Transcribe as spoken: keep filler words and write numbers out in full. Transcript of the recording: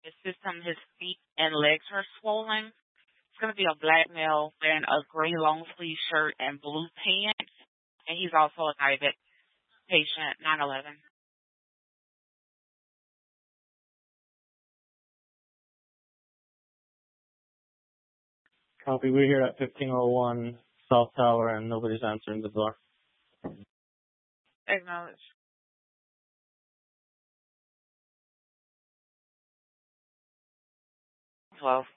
his system, his feet and legs are swollen. It's going to be a black male wearing a gray long sleeve shirt and blue pants, and he's also a diabetic patient, nine eleven. Copy. We're here at fifteen oh one South Tower, and nobody's answering the door. Acknowledge. twelve.